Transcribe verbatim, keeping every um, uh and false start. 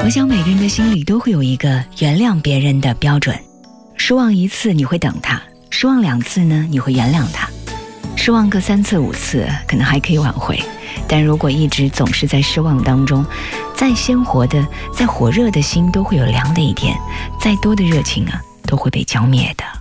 我想每个人的心里都会有一个原谅别人的标准，失望一次你会等他，失望两次呢你会原谅他，失望个三次五次可能还可以挽回，但如果一直总是在失望当中，再鲜活的再火热的心都会有凉的一天，再多的热情啊都会被浇灭的。